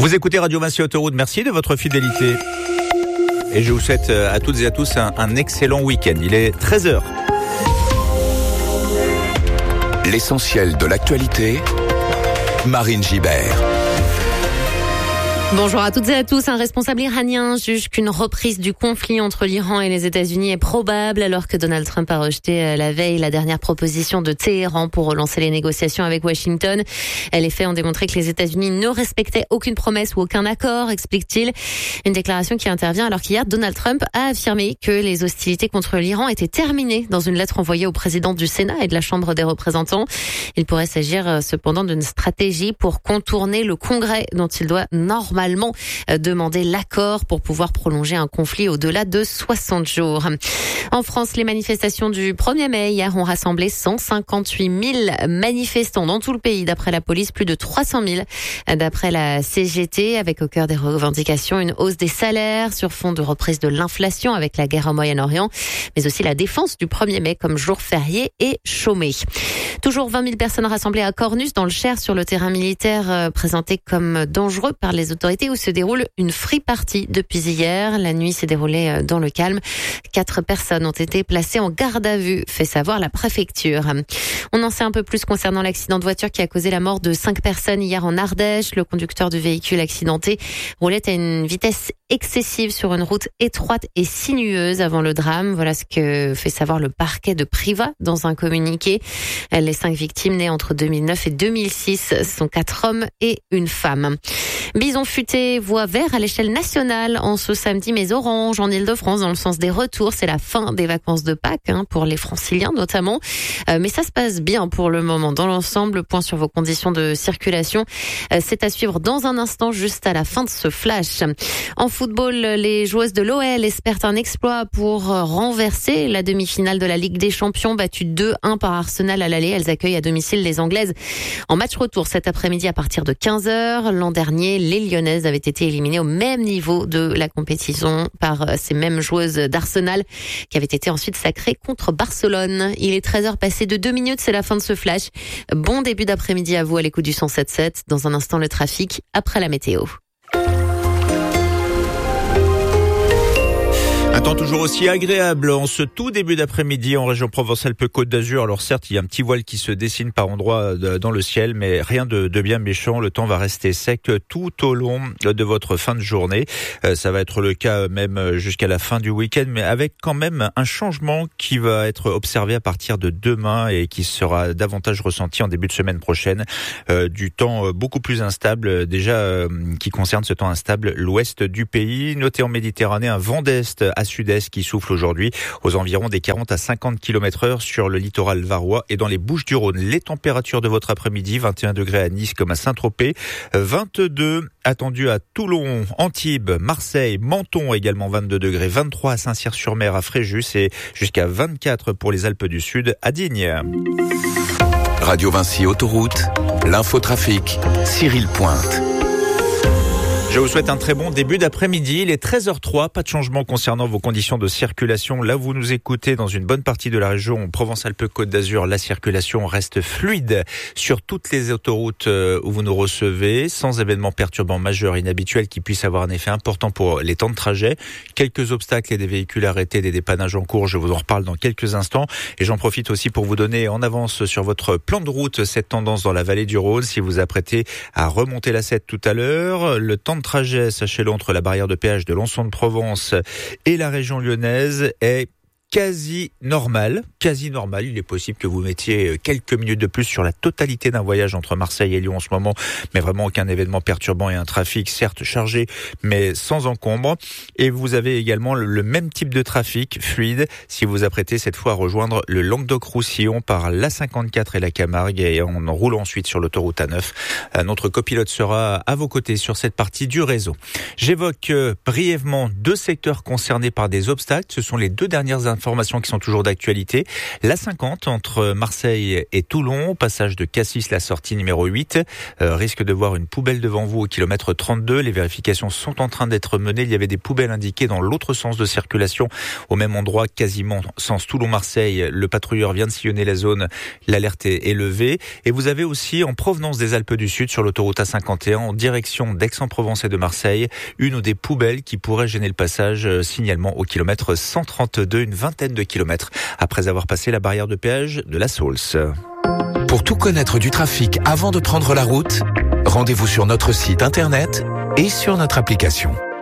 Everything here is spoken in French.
Vous écoutez Radio Vinci Autoroute, merci de votre fidélité. Et je vous souhaite à toutes et à tous un excellent week-end. Il est 13h. L'essentiel de l'actualité, Marine Gibert. Bonjour à toutes et à tous. Un responsable iranien juge qu'une reprise du conflit entre l'Iran et les États-Unis est probable, alors que Donald Trump a rejeté la veille la dernière proposition de Téhéran pour relancer les négociations avec Washington. Les faits ont démontré que les États-Unis ne respectaient aucune promesse ou aucun accord, explique-t-il. Une déclaration qui intervient alors qu'hier, Donald Trump a affirmé que les hostilités contre l'Iran étaient terminées dans une lettre envoyée au président du Sénat et de la Chambre des représentants. Il pourrait s'agir cependant d'une stratégie pour contourner le Congrès, dont il doit normalement demander l'accord pour pouvoir prolonger un conflit au-delà de 60 jours. En France, les manifestations du 1er mai hier ont rassemblé 158 000 manifestants dans tout le pays. D'après la police, plus de 300 000 d'après la CGT, avec au cœur des revendications une hausse des salaires sur fond de reprise de l'inflation avec la guerre au Moyen-Orient, mais aussi la défense du 1er mai comme jour férié et chômé. Toujours 20 000 personnes rassemblées à Cornus dans le Cher sur le terrain militaire présenté comme dangereux par les autorités où se déroule une free party depuis hier. La nuit s'est déroulée dans le calme. 4 personnes ont été placées en garde à vue, fait savoir la préfecture. On en sait un peu plus concernant l'accident de voiture qui a causé la mort de 5 personnes hier en Ardèche. Le conducteur du véhicule accidenté roulait à une vitesse excessive sur une route étroite et sinueuse avant le drame. Voilà ce que fait savoir le parquet de Privas dans un communiqué. Les 5 victimes nées entre 2009 et 2006 sont 4 hommes et une femme. Bison futé voit vert à l'échelle nationale en ce samedi, mais orange en Île-de-France dans le sens des retours. C'est la fin des vacances de Pâques pour les Franciliens notamment. Mais ça se passe bien pour le moment. Dans l'ensemble, point sur vos conditions de circulation. C'est à suivre dans un instant, juste à la fin de ce flash. En football, les joueuses de l'OL espèrent un exploit pour renverser la demi-finale de la Ligue des Champions, battue 2-1 par Arsenal à l'aller. Elles accueillent à domicile les Anglaises en match retour cet après-midi à partir de 15h. L'an dernier, les Lyonnaises avaient été éliminées au même niveau de la compétition par ces mêmes joueuses d'Arsenal qui avaient été ensuite sacrées contre Barcelone. Il est 13h passé de 2 minutes, c'est la fin de ce flash. Bon début d'après-midi à vous à l'écoute du 107.7. Dans un instant, le trafic après la météo. Un temps toujours aussi agréable en ce tout début d'après-midi en région Provence-Alpes-Côte d'Azur. Alors certes, il y a un petit voile qui se dessine par endroits dans le ciel, mais rien de bien méchant. Le temps va rester sec tout au long de votre fin de journée. Ça va être le cas même jusqu'à la fin du week-end, mais avec quand même un changement qui va être observé à partir de demain et qui sera davantage ressenti en début de semaine prochaine. Du temps beaucoup plus instable, déjà qui concerne ce temps instable l'ouest du pays. Notez en Méditerranée un vent d'est à sud-est qui souffle aujourd'hui aux environs des 40 à 50 km/h sur le littoral varois et dans les Bouches-du-Rhône. Les températures de votre après-midi, 21 degrés à Nice comme à Saint-Tropez, 22 attendus à Toulon, Antibes, Marseille, Menton également 22 degrés, 23 à Saint-Cyr-sur-Mer, à Fréjus et jusqu'à 24 pour les Alpes du Sud à Digne. Radio Vinci Autoroute, l'infotrafic, Cyril Pointe. Je vous souhaite un très bon début d'après-midi. Il est 13h03. Pas de changement concernant vos conditions de circulation. Là, vous nous écoutez dans une bonne partie de la région Provence-Alpes-Côte d'Azur. La circulation reste fluide sur toutes les autoroutes où vous nous recevez, sans événements perturbants majeurs inhabituels qui puissent avoir un effet important pour les temps de trajet. Quelques obstacles et des véhicules arrêtés, des dépannages en cours. Je vous en reparle dans quelques instants. Et j'en profite aussi pour vous donner en avance sur votre plan de route cette tendance dans la vallée du Rhône. Si vous apprêtez à remonter la 7 tout à l'heure, le temps de trajet, sachez-le, entre la barrière de péage de Lançon-de-Provence et la région lyonnaise est quasi normal. Il est possible que vous mettiez quelques minutes de plus sur la totalité d'un voyage entre Marseille et Lyon en ce moment, mais vraiment aucun événement perturbant et un trafic certes chargé, mais sans encombre. Et vous avez également le même type de trafic fluide si vous apprêtez cette fois à rejoindre le Languedoc-Roussillon par l'A54 et la Camargue et en roulant ensuite sur l'autoroute A9. Notre copilote sera à vos côtés sur cette partie du réseau. J'évoque brièvement 2 secteurs concernés par des obstacles. Ce sont les 2 dernières informations qui sont toujours d'actualité. La 50 entre Marseille et Toulon, passage de Cassis, la sortie numéro 8. Risque de voir une poubelle devant vous au kilomètre 32. Les vérifications sont en train d'être menées. Il y avait des poubelles indiquées dans l'autre sens de circulation au même endroit, quasiment sens Toulon-Marseille. Le patrouilleur vient de sillonner la zone. L'alerte est levée. Et vous avez aussi en provenance des Alpes du Sud sur l'autoroute A51 en direction d'Aix-en-Provence et de Marseille, une ou des poubelles qui pourraient gêner le passage. Signalement au kilomètre 132, une vingtaine de kilomètres après avoir passé la barrière de péage de la Saulce. Pour tout connaître du trafic avant de prendre la route, rendez-vous sur notre site internet et sur notre application.